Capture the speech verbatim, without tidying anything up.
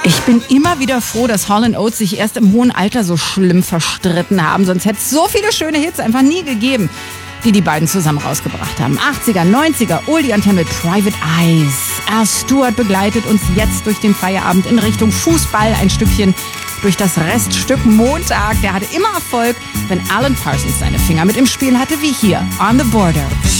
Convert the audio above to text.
Ich bin immer wieder froh, dass Hall and Oates sich erst im hohen Alter so schlimm verstritten haben. Sonst hätte es so viele schöne Hits einfach nie gegeben, die die beiden zusammen rausgebracht haben. achtziger, neunziger, Oldie-Antenne mit Private Eyes. Al Stewart begleitet uns jetzt durch den Feierabend in Richtung Fußball, ein Stückchen durch das Reststück Montag. Der hatte immer Erfolg, wenn Alan Parsons seine Finger mit im Spiel hatte, wie hier, On the Border.